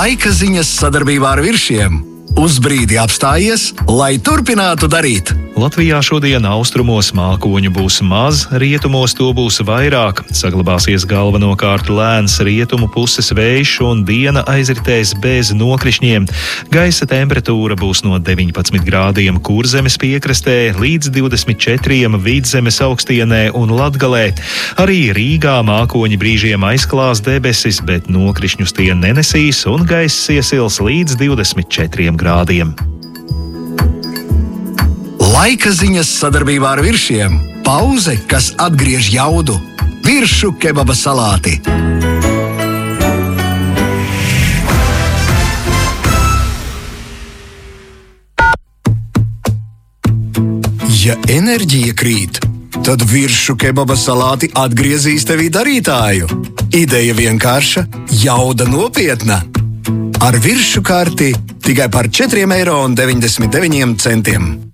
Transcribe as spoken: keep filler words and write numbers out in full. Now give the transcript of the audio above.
Laika ziņas sadarbībā ar Viršiem. Uz brīdi apstājies, lai turpinātu darīt. Latvijā šodien austrumos mākoņu būs maz, rietumos to būs vairāk. Saglabāsies galvenokārt lēns rietumu puses vējš un diena aizritēs bez nokrišņiem. Gaisa temperatūra būs no deviņpadsmit grādiem Kurzemes piekrastē līdz divdesmit četriem Vidzemes augstienē un Latgalē. Arī Rīgā mākoņi brīžiem aizklās debesis, bet nokrišņus tie nenesīs un gaiss iesils līdz divdesmit četriem grādiem. Laika ziņas sadarbībā ar Viršiem. Pauze, kas atgriež jaudu. Viršu kebaba salāti. Ja enerģija krīt, tad Viršu kebaba salāti atgriezīs tevī darītāju. Ideja vienkārša, jauda nopietna. Ar Viršu karti tikai par četriem eiro un deviņdesmit deviņiem centiem.